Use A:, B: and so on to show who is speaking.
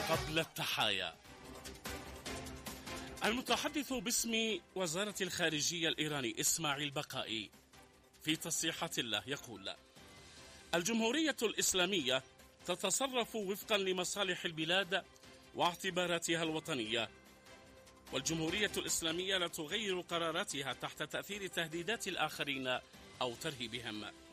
A: قبل التحايا. المتحدث باسم وزارة الخارجية الإيراني إسماعيل بقائي في تصريحات له يقول: الجمهورية الإسلامية تتصرف وفقا لمصالح البلاد واعتباراتها الوطنية، والجمهورية الإسلامية لا تغير قراراتها تحت تأثير تهديدات الآخرين أو ترهيبهم.